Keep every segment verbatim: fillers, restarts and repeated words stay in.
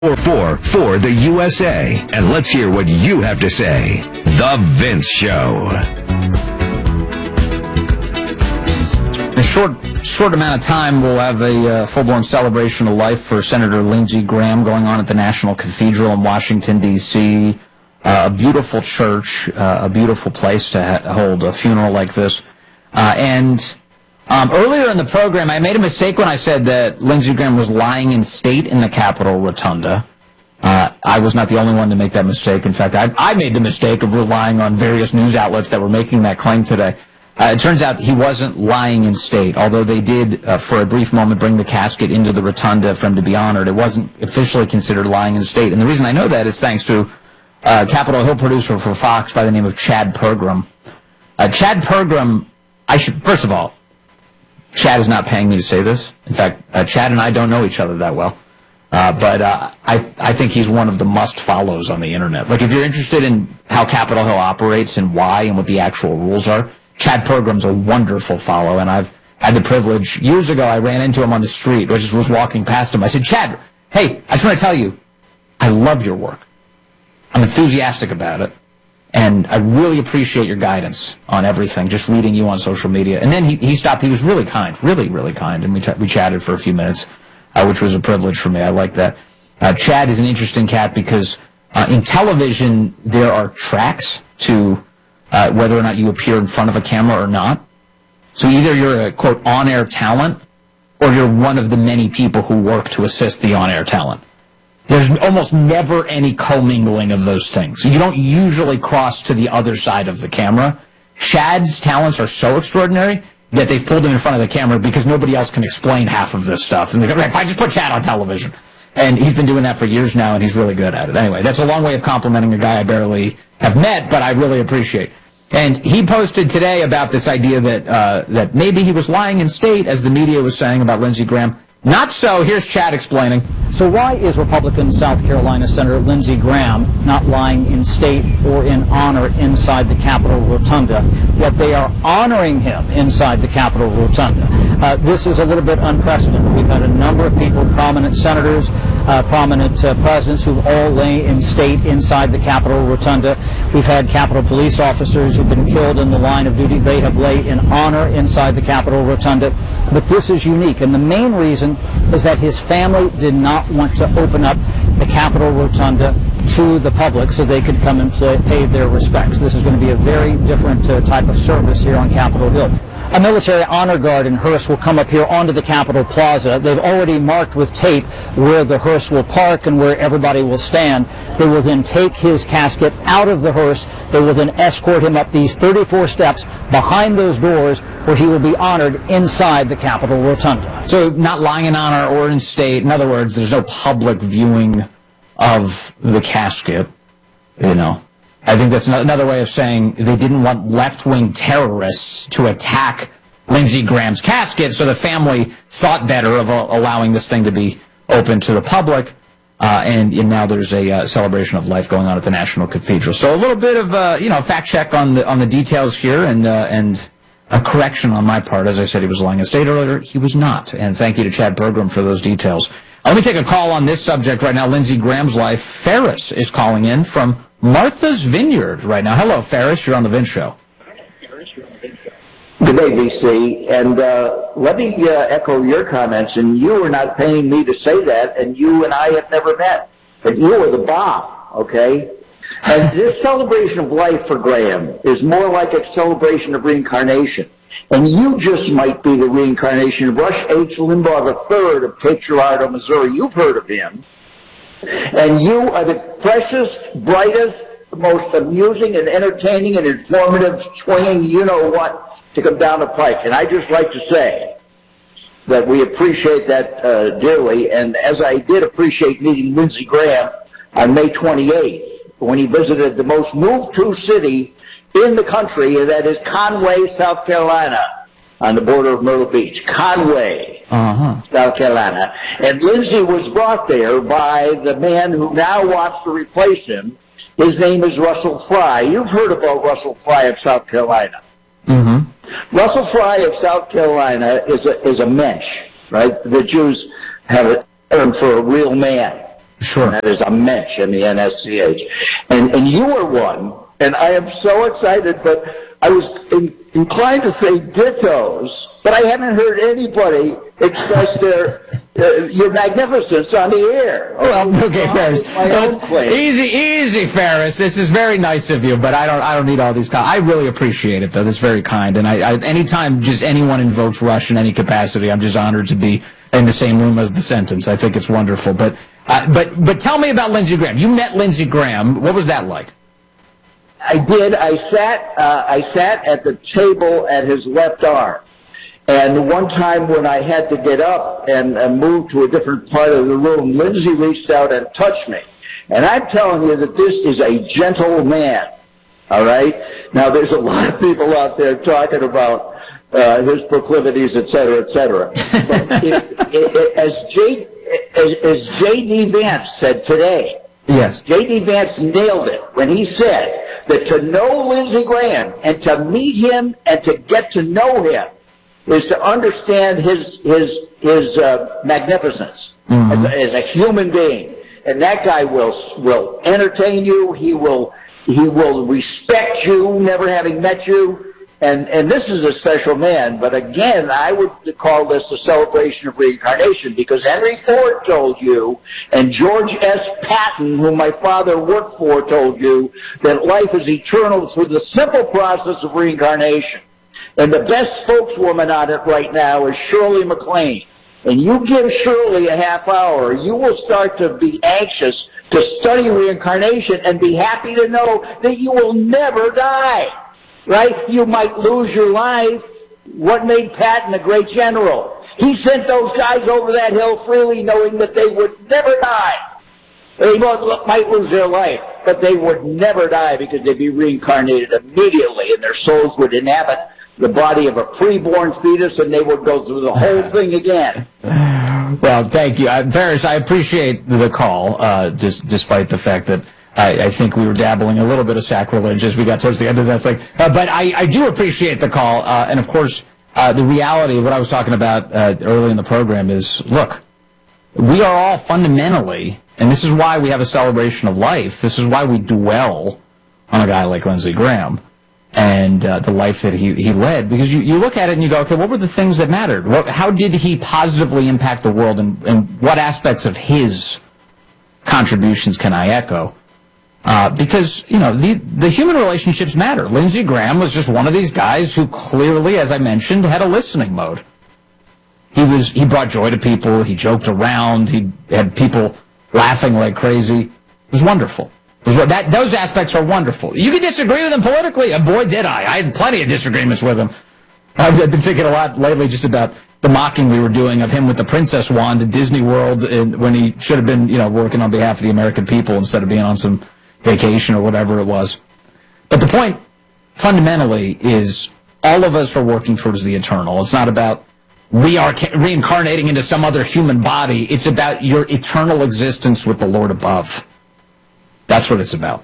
Or for for the U S A, and let's hear what you have to say. The Vince Show. In a short, short amount of time, we'll have a uh, full-blown celebration of life for Senator Lindsey Graham going on at the National Cathedral in Washington, D C Uh, a beautiful church, uh, a beautiful place to ha- hold a funeral like this. Uh, and um, earlier in the program, I made a mistake when I said that Lindsey Graham was lying in state in the Capitol Rotunda. Uh, I was not the only one to make that mistake. In fact, I, I made the mistake of relying on various news outlets that were making that claim today. Uh, it turns out he wasn't lying in state, although they did, uh, for a brief moment, bring the casket into the rotunda for him to be honored. It wasn't officially considered lying in state. And the reason I know that is thanks to uh, Capitol Hill producer for Fox by the name of Chad Pergram. Uh, Chad Pergram, I should, first of all, Chad is not paying me to say this. In fact, uh, Chad and I don't know each other that well. Uh, but uh, I, I think he's one of the must-follows on the Internet. Like, if you're interested in how Capitol Hill operates and why and what the actual rules are, Chad Pergram's a wonderful follow, and I've had the privilege. Years ago, I ran into him on the street. I just was walking past him. I said, Chad, hey, I just want to tell you, I love your work. I'm enthusiastic about it. And I really appreciate your guidance on everything, just reading you on social media. And then he, he stopped. He was really kind, really, really kind. And we, t- we chatted for a few minutes, uh, which was a privilege for me. I like that. Uh, Chad is an interesting cat because uh, in television, there are tracks to uh, whether or not you appear in front of a camera or not. So either you're a, quote, on-air talent, or you're one of the many people who work to assist the on-air talent. There's almost never any commingling of those things. You don't usually cross to the other side of the camera. Chad's talents are so extraordinary that they've pulled him in front of the camera because nobody else can explain half of this stuff. And they go, if I just put Chad on television. And he's been doing that for years now, and he's really good at it. Anyway, that's a long way of complimenting a guy I barely have met, but I really appreciate. And he posted today about this idea that uh, that maybe he was lying in state, as the media was saying about Lindsey Graham. Not so. Here's Chad explaining. So why is Republican South Carolina Senator Lindsey Graham not lying in state or in honor inside the Capitol Rotunda, yet they are honoring him inside the Capitol Rotunda? Uh, this is a little bit unprecedented. We've had a number of people, prominent senators, uh, prominent uh, presidents who've all lay in state inside the Capitol Rotunda. We've had Capitol police officers who've been killed in the line of duty. They have laid in honor inside the Capitol Rotunda. But this is unique, and the main reason is that his family did not want to open up the Capitol Rotunda to the public so they could come and play, pay their respects. This is going to be a very different uh, type of service here on Capitol Hill. A military honor guard and hearse will come up here onto the Capitol Plaza. They've already marked with tape where the hearse will park and where everybody will stand. They will then take his casket out of the hearse. They will then escort him up these thirty-four steps behind those doors where he will be honored inside the Capitol Rotunda. So not lying in honor or in state. In other words, there's no public viewing of the casket, you know. I think that's another way of saying they didn't want left-wing terrorists to attack Lindsey Graham's casket, so the family thought better of uh, allowing this thing to be open to the public, uh, and, and now there's a uh, celebration of life going on at the National Cathedral. So a little bit of uh, you know fact check on the on the details here, and uh, and a correction on my part. As I said, he was lying in state earlier. He was not, and thank you to Chad Pergram for those details. Let me take a call on this subject right now, Lindsey Graham's life. Ferris is calling in from Martha's Vineyard right now. Hello, Ferris. You're on the Vince Show. Good day, V C. And uh, let me uh, echo your comments. And you were not paying me to say that, and you and I have never met. But you were the bomb, okay? And this celebration of life for Graham is more like a celebration of reincarnation. And you just might be the reincarnation of Rush H. Limbaugh the third of Cape Girardeau, Missouri. You've heard of him. And you are the freshest, brightest, most amusing and entertaining and informative, swinging, you-know-what, to come down the pike. And I'd just like to say that we appreciate that uh, dearly. And as I did appreciate meeting Lindsey Graham on May twenty-eighth, when he visited the most moved-to city in the country, and that is Conway, South Carolina, on the border of Myrtle Beach. Conway, uh-huh. South Carolina. And Lindsey was brought there by the man who now wants to replace him. His name is Russell Fry. You've heard about Russell Fry of South Carolina. Mm-hmm. Russell Fry of South Carolina is a, is a mensch, right? The Jews have a term for a real man. Sure. And that is a mensch, M E N S C H. And, and you were one, and I am so excited, but I was in, inclined to say dittos, but I haven't heard anybody express their uh, your magnificence on the air. Well, okay, Ferris. Well, easy, easy, Ferris. This is very nice of you, but I don't, I don't need all these. Com- I really appreciate it, though. That's very kind. And I, I, anytime just anyone invokes Rush in any capacity, I'm just honored to be in the same room as the sentence. I think it's wonderful. But, uh, but, but tell me about Lindsey Graham. You met Lindsey Graham. What was that like? I did. I sat. Uh, I sat at the table at his left arm. And one time when I had to get up and, and move to a different part of the room, Lindsey reached out and touched me. And I'm telling you that this is a gentle man, all right? Now, there's a lot of people out there talking about uh, his proclivities, et cetera, et cetera. But it, it, it, as, J, as, as J D. Vance said today, yes, J D. Vance nailed it when he said that to know Lindsey Graham and to meet him and to get to know him is to understand his his his uh, magnificence mm-hmm. as, as a human being, and that guy will will entertain you. He will he will respect you, never having met you, and and this is a special man. But again, I would call this a celebration of reincarnation, because Henry Ford told you, and George S. Patton, whom my father worked for, told you that life is eternal through the simple process of reincarnation. And the best spokeswoman on it right now is Shirley MacLaine. And you give Shirley a half hour, you will start to be anxious to study reincarnation and be happy to know that you will never die. Right? You might lose your life. What made Patton a great general? He sent those guys over that hill freely, knowing that they would never die. They might lose their life, but they would never die, because they'd be reincarnated immediately, and their souls would inhabit the body of a preborn fetus, and they would go through the whole thing again. Well, thank you. Uh, Ferris, I appreciate the call, uh, just, despite the fact that I, I think we were dabbling a little bit of sacrilege as we got towards the end of that thing. Uh, but I, I do appreciate the call, uh, and of course, uh, the reality of what I was talking about uh, early in the program is, look, we are all fundamentally, and this is why we have a celebration of life, this is why we dwell on a guy like Lindsey Graham and uh, the life that he, he led, because you, you look at it and you go, okay, what were the things that mattered? What, how did he positively impact the world, and, and what aspects of his contributions can I echo? Uh, because, you know, the, the human relationships matter. Lindsey Graham was just one of these guys who clearly, as I mentioned, had a listening mode. He was, he brought joy to people, he joked around, he had people laughing like crazy. It was wonderful. That, those aspects are wonderful. You can disagree with him politically, and boy, did I. I had plenty of disagreements with him. I've been thinking a lot lately just about the mocking we were doing of him with the princess wand at Disney World, and when he should have been, you know, working on behalf of the American people instead of being on some vacation or whatever it was. But the point, fundamentally, is all of us are working towards the eternal. It's not about we are reincarnating into some other human body. It's about your eternal existence with the Lord above. That's what it's about.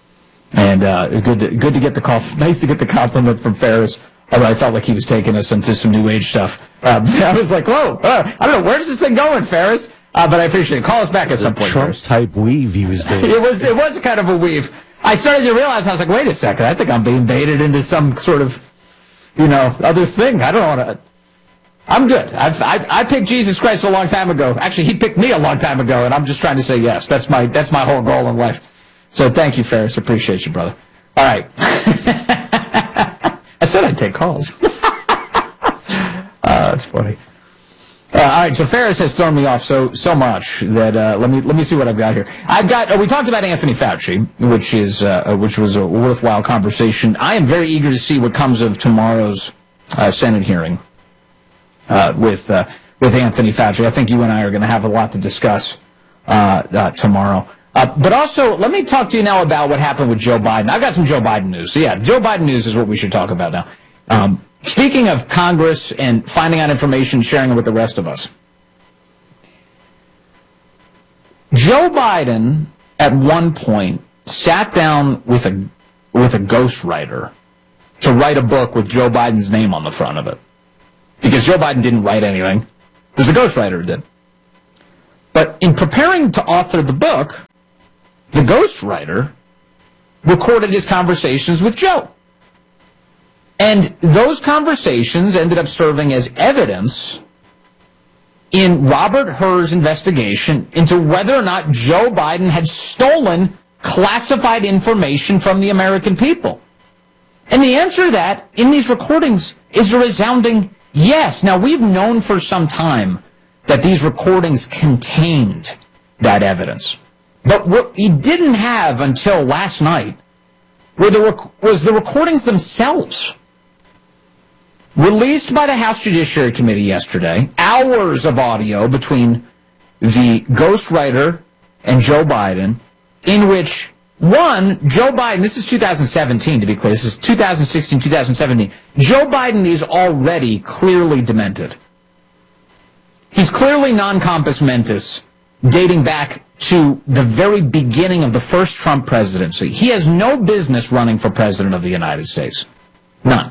And uh, good, to, good to get the call. Nice to get the compliment from Ferris. Although I felt like he was taking us into some New Age stuff. Uh, I was like, whoa, uh, I don't know, where's this thing going, Ferris? Uh, but I appreciate it. Call us back at some point, Ferris. Trump-type weave he was doing. it was, it was kind of a weave. I started to realize, I was like, wait a second, I think I'm being baited into some sort of, you know, other thing. I don't want to... I'm good. I've, I, I picked Jesus Christ a long time ago. Actually, he picked me a long time ago, and I'm just trying to say yes. That's my that's my whole goal in life. So thank you, Ferris. Appreciate you, brother. All right. I said I'd take calls. uh, that's funny. Uh, all right, so Ferris has thrown me off so so much that uh, let me let me see what I've got here. I've got uh, we talked about Anthony Fauci, which is uh, which was a worthwhile conversation. I am very eager to see what comes of tomorrow's uh, Senate hearing. Uh, with uh, with Anthony Fauci. I think you and I are going to have a lot to discuss uh, uh, tomorrow. Uh, but also, let me talk to you now about what happened with Joe Biden. I've got some Joe Biden news. So yeah, Joe Biden news is what we should talk about now. Um, speaking of Congress and finding out information, sharing it with the rest of us. Joe Biden, at one point, sat down with a with a ghostwriter to write a book with Joe Biden's name on the front of it. Because Joe Biden didn't write anything. It was a ghostwriter who did. But in preparing to author the book, the ghostwriter recorded his conversations with Joe. And those conversations ended up serving as evidence in Robert Hur's investigation into whether or not Joe Biden had stolen classified information from the American people. And the answer to that in these recordings is a resounding yes. Now, we've known for some time that these recordings contained that evidence. But what we didn't have until last night were the rec- was the recordings themselves. Released by the House Judiciary Committee yesterday, hours of audio between the ghostwriter and Joe Biden, in which, one, Joe Biden, this is two thousand seventeen to be clear, this is two thousand sixteen, two thousand seventeen, Joe Biden is already clearly demented. He's clearly non-compos mentis, dating back to the very beginning of the first Trump presidency. He has no business running for president of the United States. None.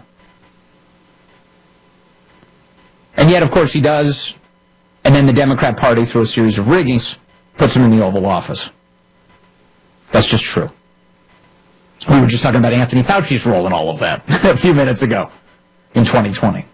And yet, of course, he does, and then the Democrat Party, through a series of riggings, puts him in the Oval Office. That's just true. We were just talking about Anthony Fauci's role in all of that a few minutes ago in twenty twenty.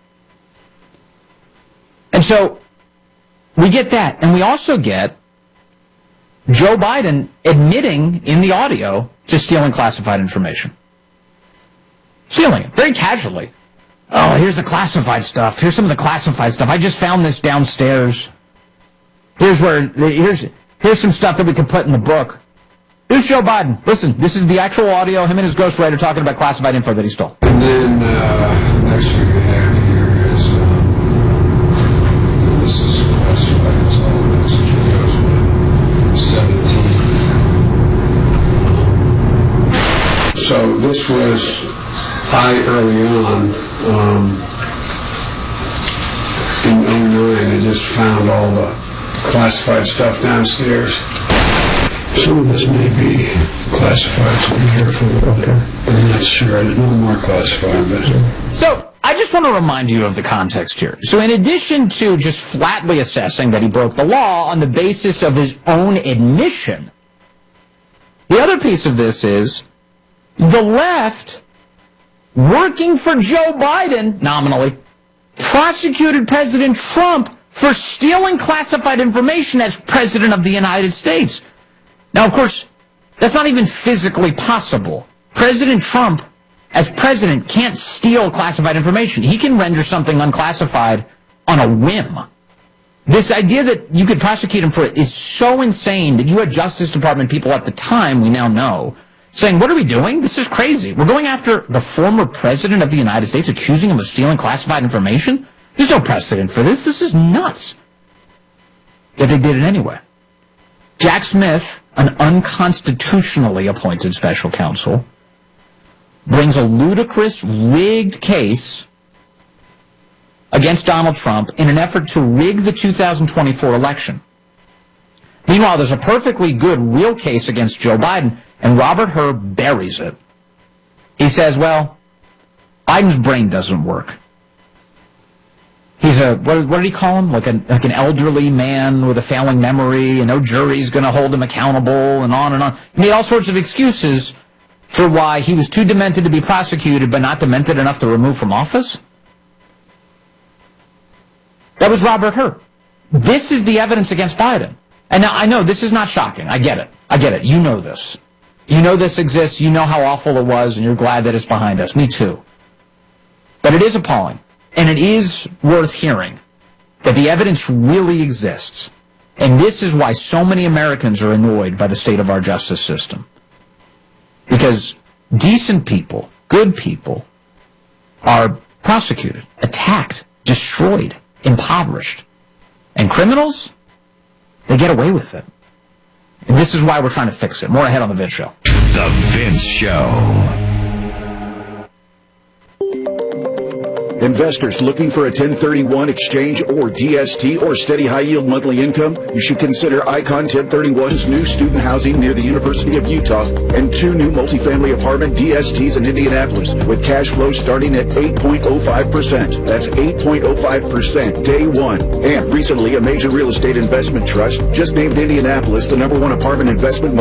And so we get that, and we also get Joe Biden admitting in the audio to stealing classified information. Stealing it, very casually. Oh, here's the classified stuff. Here's some of the classified stuff. I just found this downstairs. Here's where, here's, here's some stuff that we can put in the book. Here's Joe Biden. Listen, this is the actual audio, him and his ghostwriter talking about classified info that he stole. And then, uh, next thing we have here is, um, this is classified, it's all next to the seventeenth. So this was, I early on, um, in oh nine, I just found all the classified stuff downstairs. Some of this may be classified, so be careful. Okay. I'm not sure. There's no more classified, but... So, I just want to remind you of the context here. So in addition to just flatly assessing that he broke the law on the basis of his own admission, the other piece of this is the left, working for Joe Biden, nominally, prosecuted President Trump for stealing classified information as President of the United States. Now, of course, that's not even physically possible. President Trump, as president, can't steal classified information. He can render something unclassified on a whim. This idea that you could prosecute him for it is so insane that you had Justice Department people at the time, we now know, saying, what are we doing? This is crazy. We're going after the former president of the United States, accusing him of stealing classified information? There's no precedent for this. This is nuts. Yet they did it anyway. Jack Smith, an unconstitutionally appointed special counsel, brings a ludicrous, rigged case against Donald Trump in an effort to rig the two thousand twenty-four election. Meanwhile, there's a perfectly good real case against Joe Biden, and Robert Hur buries it. He says, well, Biden's brain doesn't work. He's a, what, what did he call him? Like, a, like an elderly man with a failing memory, and no jury's going to hold him accountable, and on and on. He made all sorts of excuses for why he was too demented to be prosecuted, but not demented enough to remove from office. That was Robert Hur. This is the evidence against Biden. And now, I know this is not shocking. I get it. I get it. You know this. You know this exists. You know how awful it was, and you're glad that it's behind us. Me too. But it is appalling. And it is worth hearing that the evidence really exists. And this is why so many Americans are annoyed by the state of our justice system. Because decent people, good people, are prosecuted, attacked, destroyed, impoverished. And criminals, they get away with it. And this is why we're trying to fix it. More ahead on The Vince Show. The Vince Show. Investors looking for a ten thirty-one exchange or D S T or steady high-yield monthly income? You should consider Icon ten thirty-one's new student housing near the University of Utah and two new multifamily apartment D S Ts in Indianapolis with cash flow starting at eight point oh five percent. That's eight point oh five percent day one. And recently, a major real estate investment trust just named Indianapolis the number one apartment investment